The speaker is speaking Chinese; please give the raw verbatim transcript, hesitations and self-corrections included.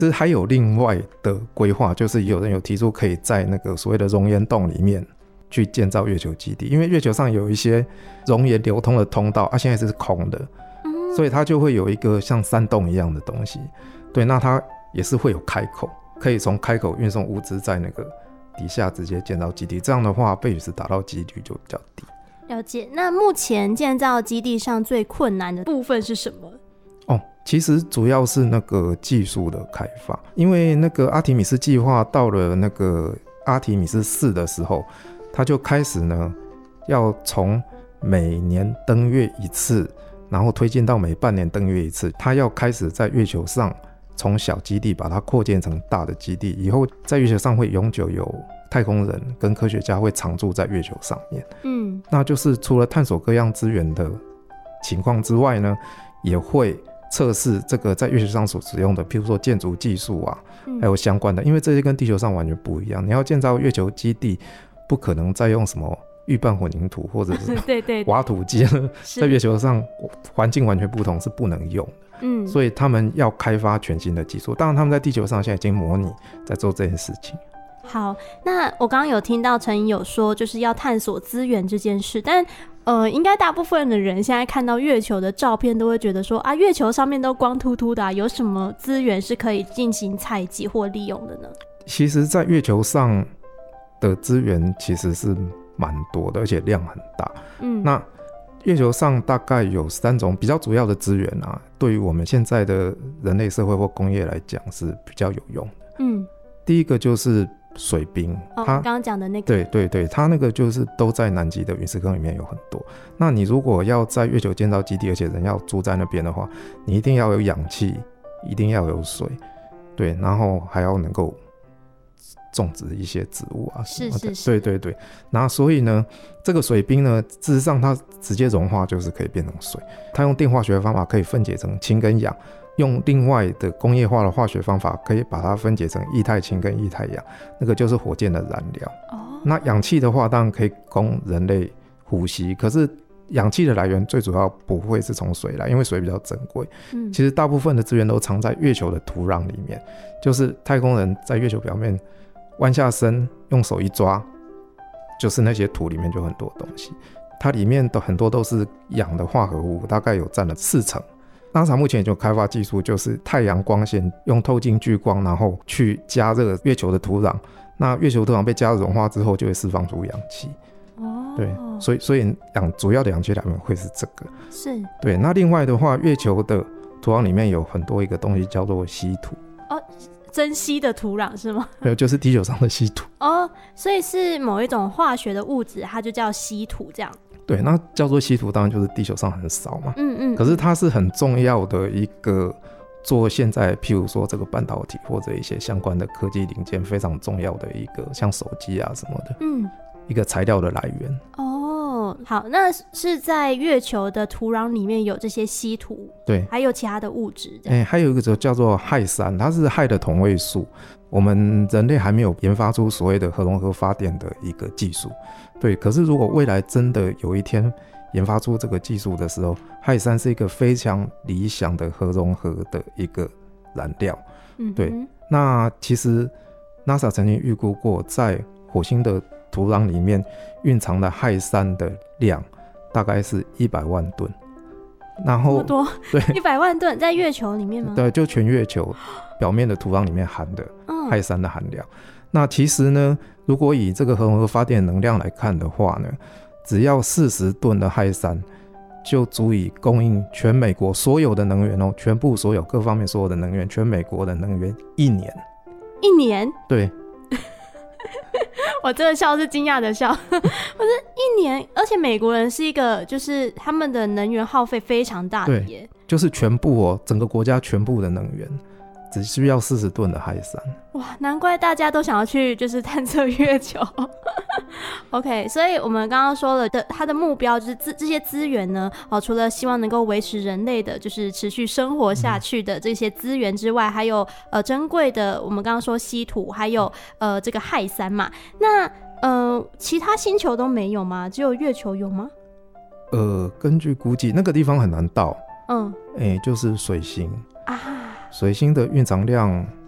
其实还有另外的规划，就是有人有提出可以在那个所谓的熔岩洞里面去建造月球基地，因为月球上有一些熔岩流通的通道啊，现在是空的，嗯，所以它就会有一个像山洞一样的东西，对，那它也是会有开口，可以从开口运送物资在那个底下直接建造基地，这样的话被陨石打到几率就比较低。 了解。那目前建造基地上最困难的部分是什么？ 哦，其实主要是那个技术的开发，因为那个阿提米斯计划到了那个阿提米斯四的时候，他就开始呢要从每年登月一次，然后推进到每半年登月一次，他要开始在月球上从小基地把它扩建成大的基地，以后在月球上会永久有太空人跟科学家会常驻在月球上面。嗯，那就是除了探索各样资源的情况之外呢，也会测试这个在月球上所使用的譬如说建筑技术啊，还有相关的，因为这些跟地球上完全不一样，你要建造月球基地不可能再用什么预拌混凝土或者是挖土机在月球上环境完全不同，是不能用的。嗯，所以他们要开发全新的技术，当然他们在地球上现在已经模拟在做这件事情。 好，那我刚刚有听到陈颖有说就是要探索资源这件事，但呃，应该大部分的人现在看到月球的照片都会觉得说啊，月球上面都光秃秃的、啊、有什么资源是可以进行采集或利用的呢？ 其实在月球上的资源其实是蛮多的，而且量很大。嗯，那月球上大概有三种比较主要的资源啊，对于我们现在的人类社会或工业来讲是比较有用的。嗯，第一个就是水冰， 哦，刚刚讲的那个， 对对对，它那个就是都在南极的陨石坑里面有很多。那你如果要在月球建造基地，而且人要住在那边的话，你一定要有氧气，一定要有水，对，然后还要能够种植一些植物啊什么的， 是是是， 对对对。然后所以呢，这个水冰呢，事实上它直接融化就是可以变成水，它用电化学的方法可以分解成氢跟氧，用另外的工业化的化学方法可以把它分解成液态氢跟液态氧，那个就是火箭的燃料。哦，那氧气的话当然可以供人类呼吸，可是氧气的来源最主要不会是从水来，因为水比较珍贵。嗯，其实大部分的资源都藏在月球的土壤里面，就是太空人在月球表面弯下身用手一抓，就是那些土里面就很多东西，它里面的很多都是氧的化合物，大概有占了四成。NASA 目前已经有开发技术，就是太阳光线用透镜聚光，然后去加热月球的土壤，那月球土壤被加热融化之后就会释放出氧气。哦，对，所以所以氧主要的氧气来源会是这个。 是， 对。那另外的话，月球的土壤里面有很多一个东西叫做稀土。 哦，珍稀的土壤是吗？ 没有，就是地球上的稀土。 哦，所以是某一种化学的物质，它就叫稀土这样。 对，那叫做稀土当然就是地球上很少嘛。嗯嗯。可是它是很重要的一个做现在譬如说这个半导体或者一些相关的科技零件非常重要的一个像手机啊什么的，嗯，一个材料的来源。 哦，好，那是在月球的土壤里面有这些稀土， 对， 还有其他的物质。 欸，还有一个叫做氦三，它是氦的同位素。我们人类还没有研发出所谓的核融合发电的一个技术，对。可是如果未来真的有一天研发出这个技术的时候，氦三是一个非常理想的核融合的一个燃料。嗯，对。那其实 NASA 曾经预估过，在火星的土壤里面蕴藏的氦三的量大概是一百万吨。然后这么多， 对， 一百万吨在月球里面吗？ 对，就全月球表面的土壤里面含的氦三的含量。嗯，那其实呢，如果以这个核融合发电能量来看的话呢，只要四十吨的氦三就足以供应全美国所有的能源哦，全部所有各方面所有的能源，全美国的能源一年。 一年？ 对。 我真的笑是惊讶的笑，我是一年，而且美国人是一个就是他们的能源耗费非常大的耶， 对，就是全部哦，整个国家全部的能源只需要四十吨的氦三。 哇，难怪大家都想要去就是探测月球。OK， 所以我们刚刚说了的，它的目标就是这些资源呢，哦，除了希望能够维持人类的就是持续生活下去的这些资源之外，嗯，还有呃珍贵的我们刚刚说稀土，还有呃这个氦三嘛。那呃其他星球都没有吗？只有月球有吗？ 呃，根据估计，那个地方很难到。嗯，哎，欸，就是水星啊。水星的蕴藏量